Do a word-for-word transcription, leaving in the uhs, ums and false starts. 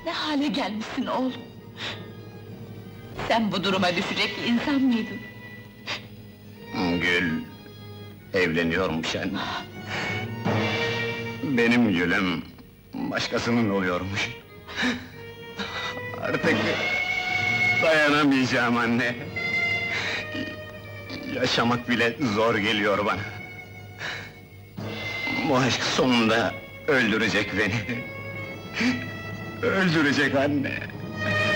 Ne hale gelmişsin oğlum? Sen bu duruma düşecek bir insan mıydın? Gül... evleniyormuş anne. Benim Gül'üm... başkasının oluyormuş. Artık... dayanamayacağım anne. Yaşamak bile zor geliyor bana. Bu aşk sonunda öldürecek beni. Öldürecek anne.